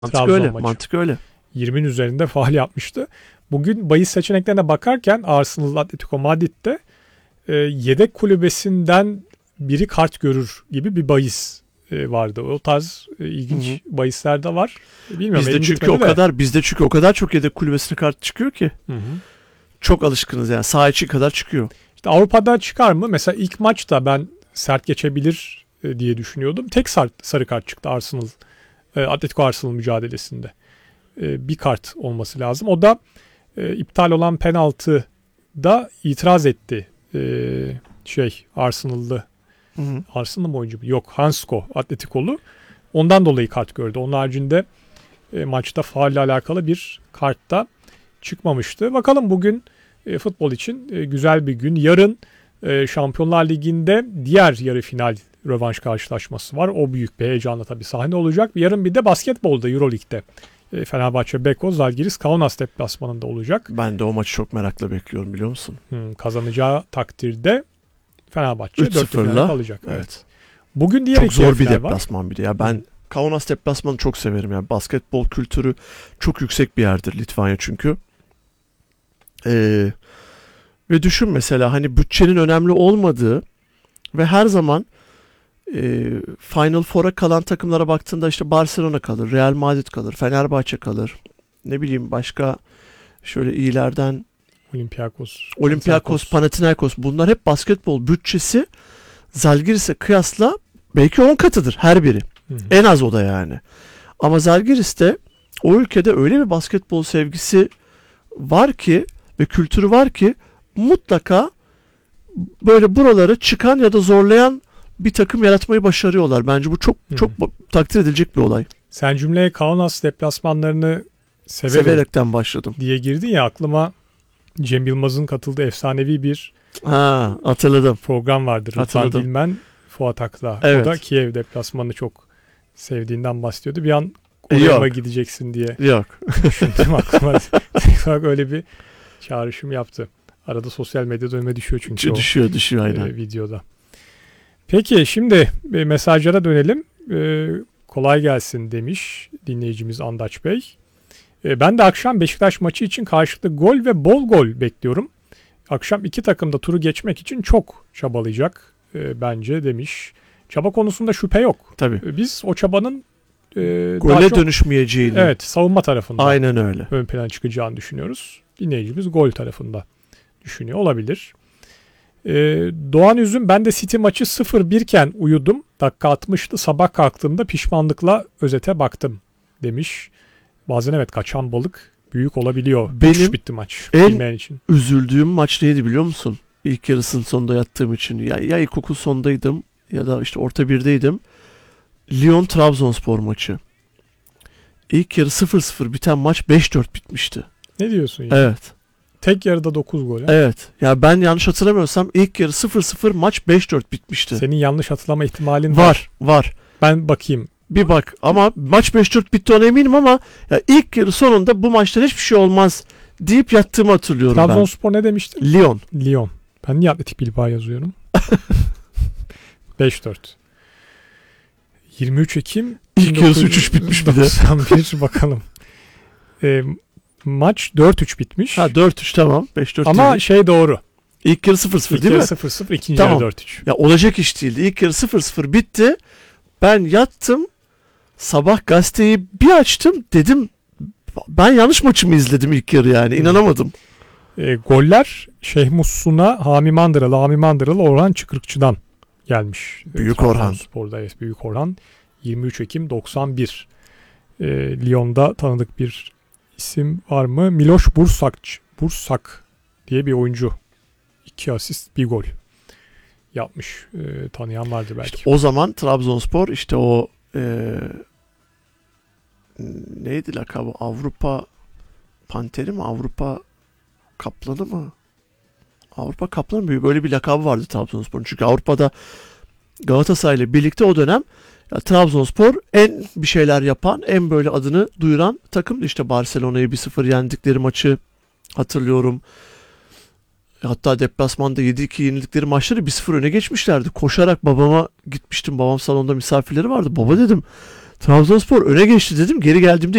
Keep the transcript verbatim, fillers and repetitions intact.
Mantık Trabzon öyle. maçı. Mantık öyle. yirminin üzerinde faul yapmıştı. Bugün bahis seçeneklerine bakarken Arsenal Atletico Madrid'de e, yedek kulübesinden biri kart görür gibi bir bahis e, vardı. O tarz e, ilginç Hı hı. bahisler de var. Bilmiyorum. Bizde elim çünkü gitmedi o de. kadar bizde çünkü o kadar çok yedek kulübesine kart çıkıyor ki. Hı hı. Çok alışkınız yani. Saha içi kadar çıkıyor. İşte Avrupa'da çıkar mı? Mesela ilk maçta ben sert geçebilir e, diye düşünüyordum. Tek sarı, sarı kart çıktı Arsenal. E, Atletico Arsenal mücadelesinde. E, bir kart olması lazım. O da e, iptal olan penaltıda itiraz etti. E, şey Arsenal'lı. Hı hı. Arsenal mı oyuncu? Yok, Hansko Atletikolu. Ondan dolayı kart gördü. Onun haricinde e, maçta faulle alakalı bir kart da çıkmamıştı. Bakalım bugün e, futbol için e, güzel bir gün. Yarın e, Şampiyonlar Ligi'nde diğer yarı final rövanş karşılaşması var. O büyük bir heyecanla tabii sahne olacak. Yarın bir de basketbolda Euroleague'de e, Fenerbahçe Beko Zalgiris Kaunas deplasmanında olacak. Ben de o maçı çok merakla bekliyorum, biliyor musun? Hmm, kazanacağı takdirde Fenerbahçe üç dört finale sıfırla kalacak. Evet. Evet. Bugün diğer Çok iki zor yarı bir final var. deplasman bir de. Ya ben Kaunas deplasmanı çok severim. Yani basketbol kültürü çok yüksek bir yerdir Litvanya çünkü. Ee, ve düşün mesela hani bütçenin önemli olmadığı ve her zaman e, Final Four'a kalan takımlara baktığında işte Barcelona kalır, Real Madrid kalır, Fenerbahçe kalır. Ne bileyim başka şöyle iyilerden Olympiakos, Olympiakos, Panathinaikos, bunlar hep basketbol bütçesi Zalgiris'e kıyasla belki on katıdır her biri. Hı hı. En az o da yani. Ama Zalgiris'te o ülkede öyle bir basketbol sevgisi var ki ve kültürü var ki mutlaka böyle buraları çıkan ya da zorlayan bir takım yaratmayı başarıyorlar. Bence bu çok Hı. çok takdir edilecek bir olay. Sen cümleye Kaunas deplasmanlarını severek, Severekten başladım. diye girdin ya, aklıma Cem Yılmaz'ın katıldığı efsanevi bir Ha, hatırladım. program vardır. Rıdvan Hatırladım. Dilmen, Fuat Akla. Evet. O da Kiev deplasmanını çok sevdiğinden bahsediyordu. Bir an oraya mı Yok. gideceksin diye Yok. düşündüm aklıma. Tek olarak öyle bir çağrışım yaptı. Arada sosyal medyada önüme düşüyor çünkü o düşüyor düşüyor e, aynen. videoda. Peki şimdi e, mesajlara dönelim. E, kolay gelsin demiş dinleyicimiz Andaç Bey. E, ben de akşam Beşiktaş maçı için karşılıklı gol ve bol gol bekliyorum. Akşam iki takım da turu geçmek için çok çabalayacak e, bence demiş. Çaba konusunda şüphe yok. Tabii. E, biz o çabanın e, daha Gole çok dönüşmeyeceğini. evet, savunma tarafında Aynen öyle. ön plana çıkacağını düşünüyoruz. Dinleyicimiz gol tarafında düşünüyor olabilir. Ee, Doğan Üzüm, ben de City maçı sıfır bir iken uyudum. Dakika altmıştı. Sabah kalktığımda pişmanlıkla özete baktım demiş. Bazen evet, kaçan balık büyük olabiliyor. Benim üç bitti maç. en- Bilmeyen için. Üzüldüğüm maç neydi biliyor musun? İlk yarısının sonunda yattığım için. Ya, ya ilkokul sondaydım ya da işte orta birdeydim. Lyon Trabzonspor maçı. İlk yarı sıfır sıfır biten maç beş dört bitmişti. Ne diyorsun ya? Evet. Tek yarıda dokuz gol. ha? Evet. Ya ben yanlış hatırlamıyorsam ilk yarı sıfır sıfır maç beş dört bitmişti. Senin yanlış hatırlama ihtimalin var. Var, var. Ben bakayım. Bir bak ama maç beş dört bitti ona eminim ama ya ilk yarı sonunda bu maçtan hiçbir şey olmaz deyip yattığımı hatırlıyorum Trabzonspor ne demiştin? ben. Lyon. Lyon. Ben niye Atletik Bilbao yazıyorum? beş dört. yirmi üç Ekim İlk yarısı üç üç bitmiş bir de. doksan bir bakalım. E, maç dört üç bitmiş. Ha dört üç tamam. beş dört Ama değil. şey doğru. İlk yarı sıfır sıfır İlk değil yarı mi? sıfır sıfır, ikinci Tamam. yarı dört üç. Ya olacak iş değildi. İlk yarı sıfır sıfır bitti. Ben yattım. Sabah gazeteyi bir açtım. Dedim ben yanlış maçımı izledim ilk yarı yani. İnanamadım. E, goller Şehmus Suna, Hami Mandıralı, Hami Mandıralı, Orhan Çıkırıkçı'dan gelmiş. Büyük Orhan. Spor'da evet, Büyük Orhan. yirmi üç Ekim doksan bir. E, Lyon'da tanıdık bir isim var mı? Miloš Bursak, Bursak diye bir oyuncu. iki asist, bir gol yapmış. E, tanıyan vardı belki. İşte o zaman Trabzonspor işte o e, neydi lakabı? Avrupa Panteri mi? Avrupa Kaplanı mı? Avrupa Kaplanı mı? Böyle bir lakabı vardı Trabzonspor'un. Çünkü Avrupa'da Galatasaray ile birlikte o dönem ya, Trabzonspor en bir şeyler yapan, en böyle adını duyuran takımdı. İşte Barcelona'yı bir sıfır yendikleri maçı hatırlıyorum. Hatta deplasmanda yedi iki yenildikleri maçları bir sıfır öne geçmişlerdi. Koşarak babama gitmiştim. Babam salonda misafirleri vardı. Baba dedim, Trabzonspor öne geçti dedim. Geri geldiğimde